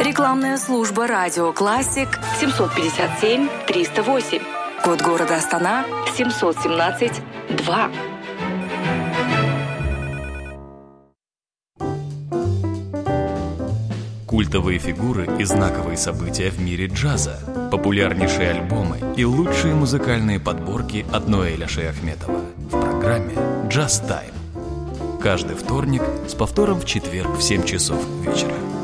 Рекламная служба «Радио Классик» 757-308. Код города Астана 717-2. Культовые фигуры и знаковые события в мире джаза, популярнейшие альбомы и лучшие музыкальные подборки от Ноэля Шейахметова в программе «Джаз Тайм». Каждый вторник с повтором в четверг в 7 часов вечера.